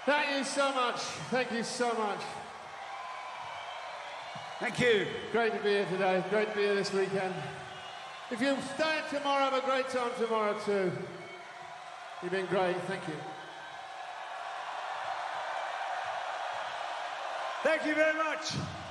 Thank you so much. Thank you so much. Thank you. Great to be here today. Great to be here this weekend. If you stay tomorrow, have a great time tomorrow too. You've been great. Thank you. Thank you very much.